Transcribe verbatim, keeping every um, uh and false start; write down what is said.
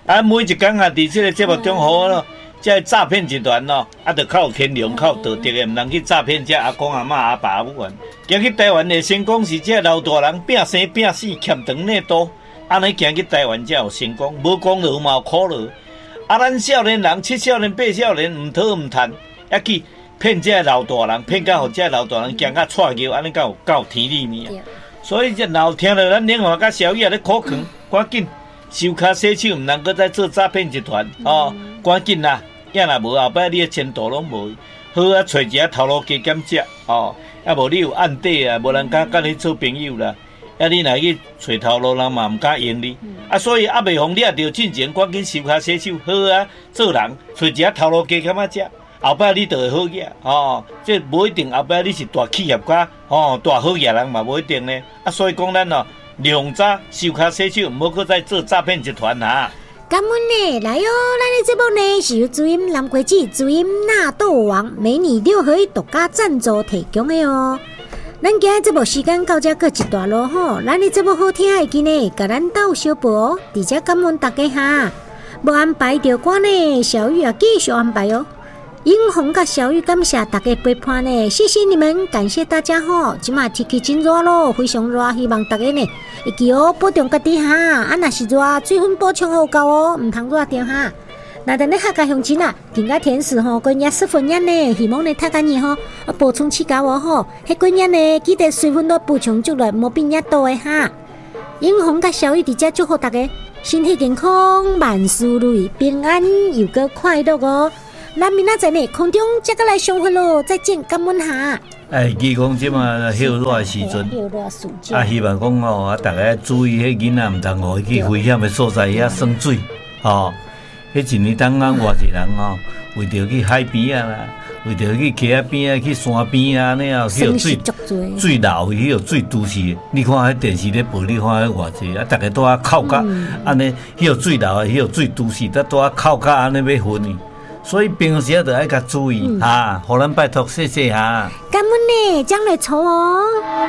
啊，每一天啊，伫这个节目中好咯，这诈骗集团咯，啊，着靠天良、靠道德的，唔通去诈骗这阿公阿嬷阿爸阿母啊。行去台湾的成功是这老大人拼生拼死，欠长内多，安尼行去台湾才有成功，无功劳嘛有苦劳。啊，咱少年人、七少年、八少年，唔讨唔趁，还去骗这老大人，骗到互这老大人行到错牛，安尼才有到天里面。所以这老听到咱另外甲小叶咧苦劝，赶紧收卡洗手，唔能够再做诈骗集团哦，赶紧啦！要若无后摆你的前途拢无，好啊，找一下头路加减食哦，啊无你有案底啊，无人敢甲你做朋友啦。啊，你若去找头路，人嘛唔敢用你。啊，所以啊，未妨你也着进前赶紧收卡洗手，好啊，做人找一下头路加减啊食。后摆你就会好嘢哦，这无一定后摆你是大企业家哦，大好嘢人嘛无一定呢。啊，所以讲咱哦，量早收卡洗手，唔好搁再做诈骗集团哈。 感恩呢，来哟、哦！咱的节目呢是由主音蓝桂子、主音纳豆王美女六合一独家赞助提供的哦。咱今日节目时间到这告一段落吼，咱的节目好听的，今日甲咱斗小报哦，而且感恩大家哈。无安排着歌呢，小玉啊继续安排哦。英红甲小玉感谢大家陪伴呢，谢谢你们，感谢大家吼。今嘛天气真热咯，非常热，希望大家呢会记哦保重家己哈。啊，若是热，水分补充好够哦，唔通热掉哈。那等你客家乡亲啊，今个天时吼，跟热十分热呢，希望你太干热吼，啊补充气胶哦吼。迄个热呢，记得水分都补充足了，莫变热到的哈。英红甲小玉伫遮祝福大家身体健康，万事如意，平安又个快乐哦。咱明仔载呢，空中再个来相会咯，再见，感恩下。 哎，伊讲即马热热的时阵，啊，希望讲吼，啊，大家注意，迄囡仔唔通互伊去危险的所在遐耍水，吼。迄一年当啊，偌济人吼，为着去海边啊啦，为着去溪仔边啊，去山边啊，那样去水水流，去有水都市。你看迄电视咧报，你看迄偌济啊，大家都啊靠甲，安尼迄有水流，迄有水都市，都都啊靠甲安尼要分去。所以平时就爱甲注意哈，互咱拜托谢谢哈。 感恩呢，将来抽哦。